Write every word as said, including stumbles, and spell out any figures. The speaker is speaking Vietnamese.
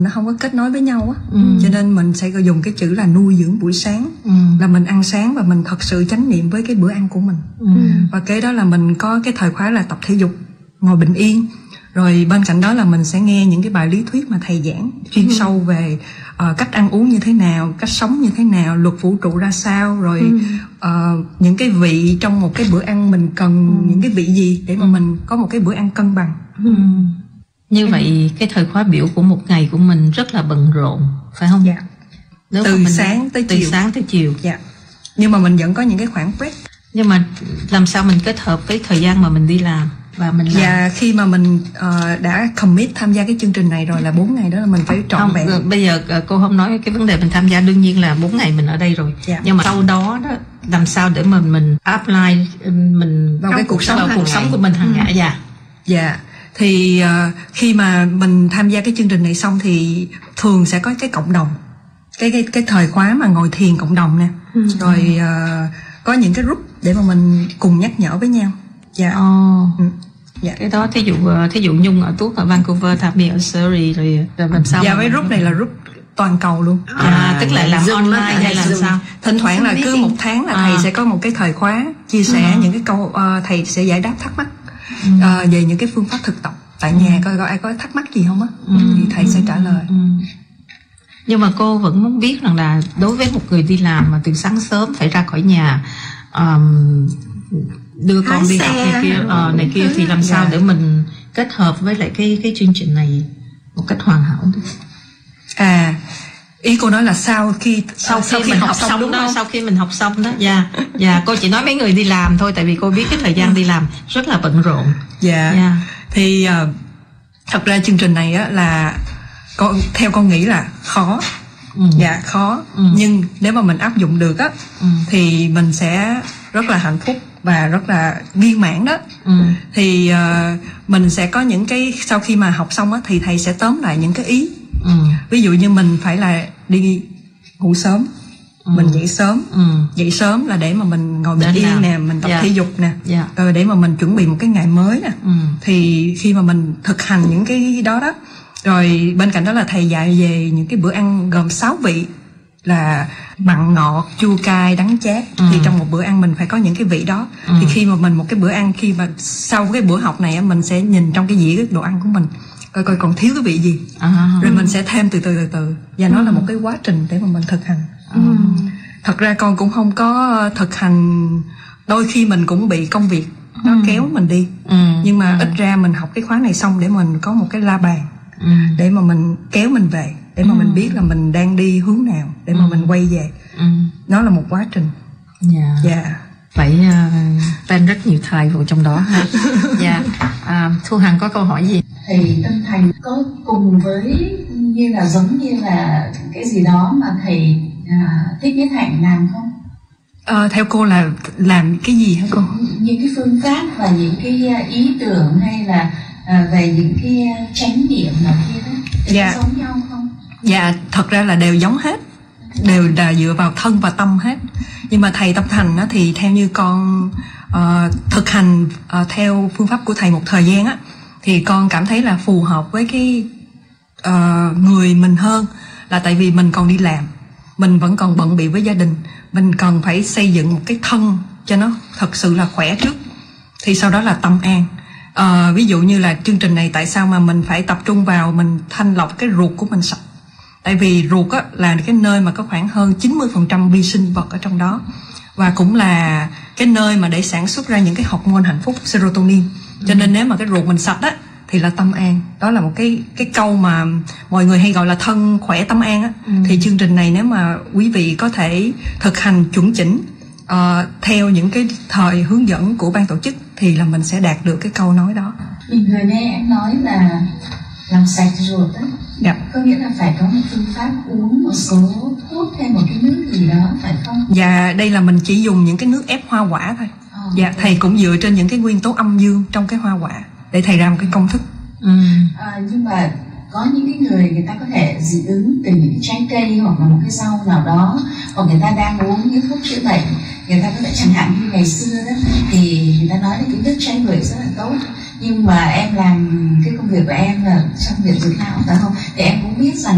nó không có kết nối với nhau á. Ừ. Cho nên mình sẽ dùng cái chữ là nuôi dưỡng buổi sáng. Ừ. Là mình ăn sáng và mình thật sự chánh niệm với cái bữa ăn của mình. Ừ. Và kế đó là mình có cái thời khóa là tập thể dục, ngồi bình yên. Rồi bên cạnh đó là mình sẽ nghe những cái bài lý thuyết mà thầy giảng chuyên ừ. sâu về uh, cách ăn uống như thế nào, cách sống như thế nào, luật vũ trụ ra sao, rồi ừ. uh, những cái vị trong một cái bữa ăn mình cần ừ. những cái vị gì để mà mình có một cái bữa ăn cân bằng. Ừ. Như vậy cái thời khóa biểu của một ngày của mình rất là bận rộn, phải không? Dạ. Nếu từ mình sáng tới từ chiều. sáng tới chiều. Dạ. Nhưng mà mình vẫn có những cái khoảng break. Nhưng mà làm sao mình kết hợp với thời gian mà mình đi làm và mình làm? Dạ, khi mà mình uh, đã commit tham gia cái chương trình này rồi là bốn ngày đó là mình phải trọn vẹn. Không, bây giờ cô không nói cái vấn đề mình tham gia, đương nhiên là bốn ngày mình ở đây rồi. Dạ. Nhưng mà sau đó đó làm sao để mà mình apply mình vào cái cuộc sống vào cuộc sống của mình hàng ngày. Dạ. Dạ. Thì uh, khi mà mình tham gia cái chương trình này xong thì thường sẽ có cái cộng đồng, cái cái cái thời khóa mà ngồi thiền cộng đồng nè, ừ. rồi uh, có những cái group để mà mình cùng nhắc nhở với nhau. Dạ. Oh. Ừ. Dạ. Cái đó thí dụ thí dụ Nhung ở Tuốt ở Vancouver, Thami ở Surrey, rồi làm sao? Dạ, với group này là group toàn cầu luôn. À, à tức là làm online hay làm sao? Thỉnh thoảng là cứ một tháng là thầy à. sẽ có một cái thời khóa chia sẻ ừ. những cái câu, uh, thầy sẽ giải đáp thắc mắc ừ. uh, về những cái phương pháp thực tập tại nhà, ừ. coi coi ai có thắc mắc gì không á, ừ. thì thầy sẽ trả lời. Ừ. Nhưng mà cô vẫn muốn biết rằng là đối với một người đi làm mà từ sáng sớm phải ra khỏi nhà, um, đưa con đi học này kia, uh, này kia thì làm sao để mình kết hợp với lại cái cái chương trình này một cách hoàn hảo? À, ý cô nói là sau khi sau khi, sau khi mình học, học xong, xong đó, sau khi mình học xong đó. Dạ, dạ. Cô chỉ nói mấy người đi làm thôi, tại vì cô biết cái thời gian đi làm rất là bận rộn. Dạ. Yeah. Thì uh, thật ra chương trình này á là con theo con nghĩ là khó. Ừ. Dạ, khó. Ừ. Nhưng nếu mà mình áp dụng được á ừ. thì mình sẽ rất là hạnh phúc và rất là viên mãn đó. Ừ. Thì uh, mình sẽ có những cái, sau khi mà học xong á thì thầy sẽ tóm lại những cái ý. Ừ. Ví dụ như mình phải là đi ngủ sớm, ừ. mình dậy sớm, ừ. dậy sớm là để mà mình ngồi bình yên nè, mình tập yeah. thể dục nè, yeah. rồi để mà mình chuẩn bị một cái ngày mới nè. Ừ. Thì khi mà mình thực hành những cái đó đó, rồi bên cạnh đó là thầy dạy về những cái bữa ăn gồm sáu vị là mặn, ngọt, chua, cay, đắng, chát. Ừ. Thì trong một bữa ăn mình phải có những cái vị đó. Ừ. Thì khi mà mình một cái bữa ăn, khi mà sau cái bữa học này mình sẽ nhìn trong cái dĩa đồ ăn của mình coi coi còn thiếu cái vị gì, à. rồi mình sẽ thêm từ từ từ từ và ừ. nó là một cái quá trình để mà mình thực hành. Ừ. Thật ra con cũng không có thực hành, đôi khi mình cũng bị công việc nó ừ. kéo mình đi, ừ. nhưng mà ừ. ít ra mình học cái khóa này xong để mình có một cái la bàn ừ. để mà mình kéo mình về, để mà ừ. mình biết là mình đang đi hướng nào để mà ừ. mình quay về. Ừ. Nó là một quá trình. Dạ. Yeah. Yeah. Phải uh, spend rất nhiều thời vào trong đó ha. Dạ. Yeah. À, Thu Hằng có câu hỏi gì? Thầy Tân Thành có cùng với như là giống như là cái gì đó mà thầy à, Thích Nhất Hạnh làm không? À, theo cô là làm cái gì hả cô? Những cái phương pháp và những cái ý tưởng hay là à, về những cái chánh niệm nào kia đó, dạ. có giống nhau không? Dạ, thật ra là đều giống hết, đều là dựa vào thân và tâm hết. Nhưng mà thầy Tâm Thành á, thì theo như con uh, thực hành uh, theo phương pháp của thầy một thời gian á, thì con cảm thấy là phù hợp với cái uh, người mình hơn, là tại vì mình còn đi làm, mình vẫn còn bận bịu với gia đình, mình cần phải xây dựng một cái thân cho nó thật sự là khỏe trước, thì sau đó là tâm an. Uh, ví dụ như là chương trình này, tại sao mà mình phải tập trung vào mình thanh lọc cái ruột của mình sạch? Tại vì ruột á, là cái nơi mà có khoảng hơn chín mươi phần trăm vi sinh vật ở trong đó, và cũng là cái nơi mà để sản xuất ra những cái hormone hạnh phúc serotonin. Cho nên nếu mà cái ruột mình sạch á thì là tâm an. Đó là một cái cái câu mà mọi người hay gọi là thân khỏe tâm an á. Ừ. Thì chương trình này nếu mà quý vị có thể thực hành chuẩn chỉnh uh, theo những cái thời hướng dẫn của ban tổ chức thì là mình sẽ đạt được cái câu nói đó. Mình vừa nghe em nói là làm sạch ruột á. Dạ. Có nghĩa là phải có một phương pháp uống một số thuốc hay một cái nước gì đó, phải không? Dạ, đây là mình chỉ dùng những cái nước ép hoa quả thôi. Oh, dạ, thầy cũng dựa trên những cái nguyên tố âm dương trong cái hoa quả để thầy ra một cái công thức. Ừ. À, nhưng mà có những cái người người ta có thể dị ứng từ những cái trái cây hoặc là một cái rau nào đó, hoặc người ta đang uống những thuốc chữa bệnh, người ta có thể chẳng hạn như ngày xưa đó thì người ta nói là cái nước trái bưởi rất là tốt, nhưng mà em làm cái công việc của em là trong việc dược thảo phải không, thì em cũng biết rằng